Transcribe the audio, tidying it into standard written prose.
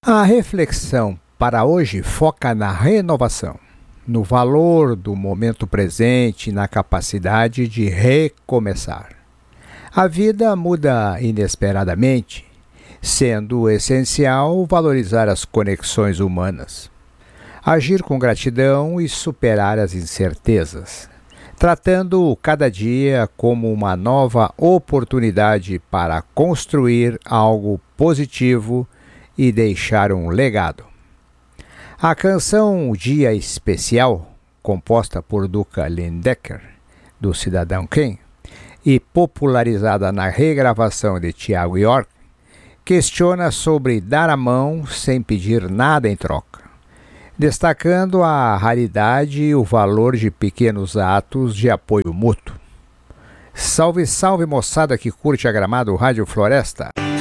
A reflexão para hoje foca na renovação, no valor do momento presente e na capacidade de recomeçar. A vida muda inesperadamente, sendo essencial valorizar as conexões humanas, agir com gratidão e superar as incertezas, tratando cada dia como uma nova oportunidade para construir algo positivo e deixar um legado. A canção Dia Especial, composta por Duca Lindecker, do Cidadão Kane, e popularizada na regravação de Thiago York, questiona sobre dar a mão sem pedir nada em troca, destacando a raridade e o valor de pequenos atos de apoio mútuo. Salve, salve, moçada que curte a Gramado Rádio Floresta!